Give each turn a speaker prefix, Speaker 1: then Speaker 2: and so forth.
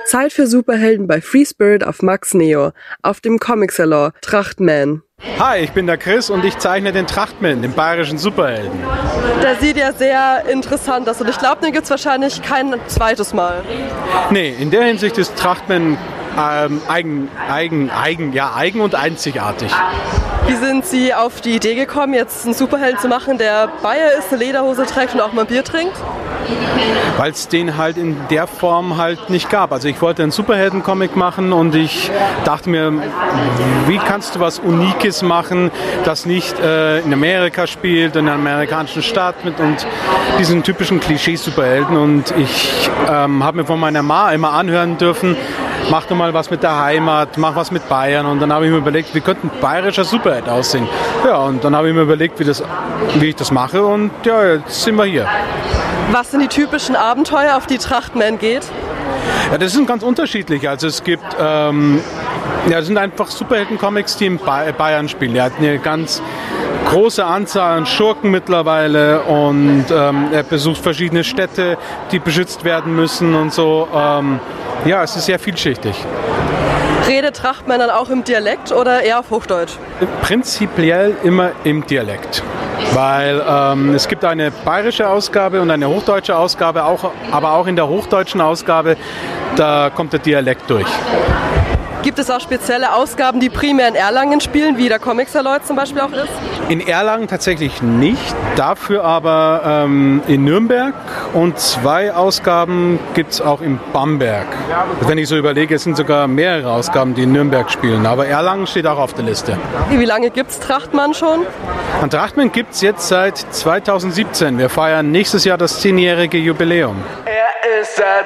Speaker 1: Zeit für Superhelden bei Free Spirit auf Max Neo, auf dem Comic-Salon Trachtman.
Speaker 2: Hi, ich bin der Chris und ich zeichne den Trachtman, den bayerischen Superhelden.
Speaker 1: Der sieht ja sehr interessant aus und ich glaube, den gibt es wahrscheinlich kein zweites Mal.
Speaker 2: Nee, in der Hinsicht ist Trachtman eigen und einzigartig.
Speaker 1: Wie sind Sie auf die Idee gekommen, jetzt einen Superhelden zu machen, der Bayer ist, eine Lederhose trägt und auch mal Bier trinkt?
Speaker 2: Weil es den halt in der Form halt nicht gab. Also ich wollte einen Superhelden-Comic machen und ich dachte mir, wie kannst du was Unikes machen, das nicht in Amerika spielt, in einer amerikanischen Stadt mit und diesen typischen Klischee-Superhelden. Und ich habe mir von meiner Ma immer anhören dürfen, mach doch mal was mit der Heimat, mach was mit Bayern. Und dann habe ich mir überlegt, wie könnte ein bayerischer Superheld aussehen. Ja, und dann habe ich mir überlegt, wie ich das mache und ja, jetzt sind wir hier.
Speaker 1: Was sind die typischen Abenteuer, auf die Trachtman geht?
Speaker 2: Ja, das sind ganz unterschiedlich. Also es gibt, das sind einfach Superhelden-Comics, die in Bayern spielen. Er hat eine ganz große Anzahl an Schurken mittlerweile und er besucht verschiedene Städte, die beschützt werden müssen und so. Ja, es ist sehr vielschichtig.
Speaker 1: Redet Trachtman dann auch im Dialekt oder eher auf Hochdeutsch?
Speaker 2: Prinzipiell immer im Dialekt. Weil es gibt eine bayerische Ausgabe und eine hochdeutsche Ausgabe, aber auch in der hochdeutschen Ausgabe, da kommt der Dialekt durch.
Speaker 1: Gibt es auch spezielle Ausgaben, die primär in Erlangen spielen, wie der Comic-Salon zum Beispiel auch ist?
Speaker 2: In Erlangen tatsächlich nicht, dafür aber in Nürnberg und 2 Ausgaben gibt es auch in Bamberg. Wenn ich so überlege, es sind sogar mehrere Ausgaben, die in Nürnberg spielen, aber Erlangen steht auch auf der Liste.
Speaker 1: Wie lange gibt es Trachtman schon?
Speaker 2: Und Trachtman gibt es jetzt seit 2017. Wir feiern nächstes Jahr das 10-jährige Jubiläum.
Speaker 3: Er ist der